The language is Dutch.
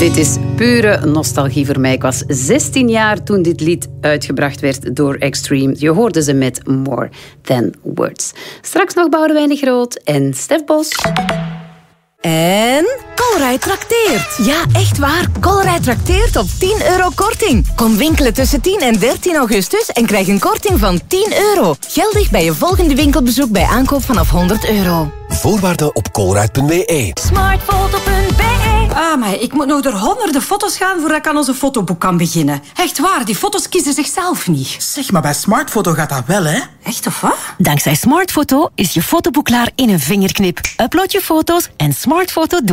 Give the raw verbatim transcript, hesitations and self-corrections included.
Dit is pure nostalgie voor mij. Ik was zestien jaar toen dit lied uitgebracht werd door Extreme. Je hoorde ze met More Than Words. Straks nog Boudewijn de Groot en Stef Bos. En Colruyt trakteert. Ja, echt waar. Colruyt trakteert op tien euro korting. Kom winkelen tussen tien en dertien augustus en krijg een korting van tien euro. Geldig bij je volgende winkelbezoek bij aankoop vanaf honderd euro. Voorwaarden op colruyt punt b e. smartfoto punt b e. Ah, maar ik moet nog door honderden foto's gaan voordat ik aan onze fotoboek kan beginnen. Echt waar, die foto's kiezen zichzelf niet. Zeg, maar bij Smartfoto gaat dat wel, hè? Echt of wat? Dankzij Smartfoto is je fotoboek klaar in een vingerknip. Upload je foto's en Smartfoto doet